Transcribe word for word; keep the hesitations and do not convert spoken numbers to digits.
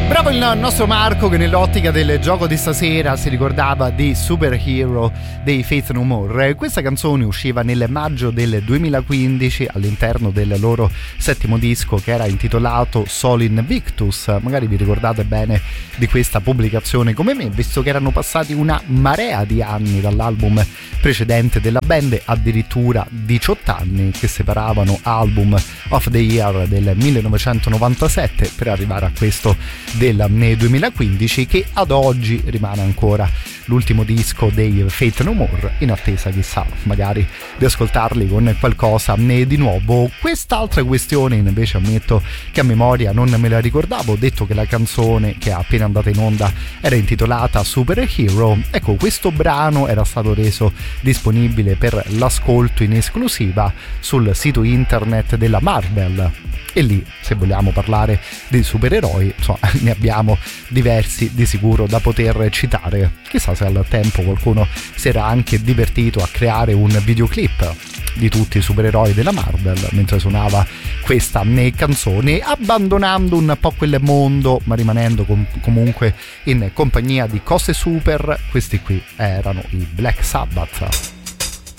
Bravo il nostro Marco che nell'ottica del gioco di stasera si ricordava di Superhero dei Faith No More. Questa canzone usciva nel maggio del duemilaquindici all'interno del loro settimo disco che era intitolato Sol Invictus. Magari vi ricordate bene di questa pubblicazione come me, visto che erano passati una marea di anni dall'album precedente della band, addirittura diciotto anni che separavano album of the Year del millenovecentonovantasette per arrivare a questo del duemilaquindici, che ad oggi rimane ancora l'ultimo disco dei Faith No More, in attesa chissà magari di ascoltarli con qualcosa di nuovo. Quest'altra questione invece ammetto che a memoria non me la ricordavo. Ho detto che la canzone che è appena andata in onda era intitolata Superhero. Ecco, questo brano era stato reso disponibile per l'ascolto in esclusiva sul sito internet della Marvel, e lì, se vogliamo parlare di supereroi, insomma, ne abbiamo diversi di sicuro da poter citare. Chissà se al tempo qualcuno si era anche divertito a creare un videoclip di tutti i supereroi della Marvel mentre suonava questa canzone, abbandonando un po' quel mondo ma rimanendo com- comunque in compagnia di cose super. Questi qui erano i Black Sabbath.